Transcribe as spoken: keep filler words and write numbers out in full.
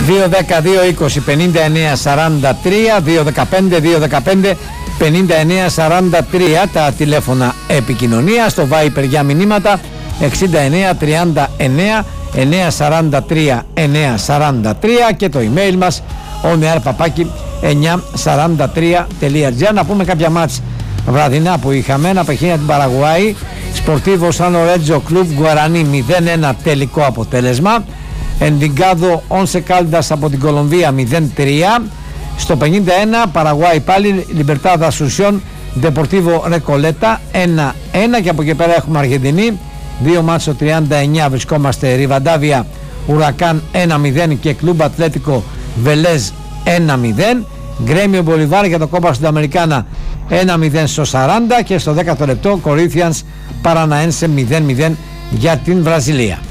δύο δέκα δύο είκοσι πενήντα εννέα σαράντα τρία, δύο δεκαπέντε δύο δεκαπέντε πενήντα εννέα σαράντα τρία τα τηλέφωνα επικοινωνίας, στο Viber για μηνύματα εξήντα εννέα τριάντα εννέα εννέα σαράντα τρία εννέα σαράντα τρία και το email μας oneair παπάκι εννιακόσια σαράντα τρία τελεία τζι άρ. Να πούμε κάποια μάτς βραδινά που είχαμε. Ένα παιχνίδι την Παραγουάη, Σπορτίβο Σαν Λορέτζο Κλουμπ Γκουαρανί μηδέν ένα τελικό αποτέλεσμα. Ενδιγκάδο Once Caldas από την Κολομβία μηδέν τρία. Στο πενήντα ένα Παραγουάη πάλι, Λιμπερτάδ Ασουσιόν Ντεπορτίβο Ρεκολέτα ένα ένα, και από εκεί πέρα έχουμε Αργεντινή δύο μάτσο τριάντα εννέα, βρισκόμαστε Ριβαντάβια Ουρακάν ένα μηδέν και Κλουμπ Ατλέτικο Βελέζ ένα μηδέν. Γκρέμιο Μπολιβάρ για το Κόμπα Συνταμερικάνα ένα μηδέν στο σαράντα και στο δέκατο λεπτό Κορίνθιανς Παραναένσε μηδέν μηδέν για την Βραζιλία.